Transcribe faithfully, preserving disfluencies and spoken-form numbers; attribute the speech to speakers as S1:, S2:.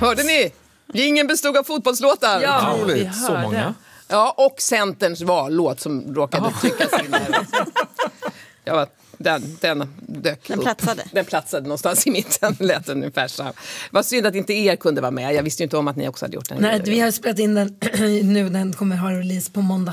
S1: Hörde ni? Gingen bestod av fotbollslåtar.
S2: Ja,
S3: Roligt. Så många.
S1: Ja, och Centerns vallåt som råkade tryckas in där. Jag var, den, den dök
S4: Den
S1: upp.
S4: platsade.
S1: Den platsade någonstans i mitten, lät ungefär så. Vad synd att inte er kunde vara med. Jag visste ju inte om att ni också hade gjort den.
S2: Nej, vi har spelat in den nu, den kommer ha release på måndag.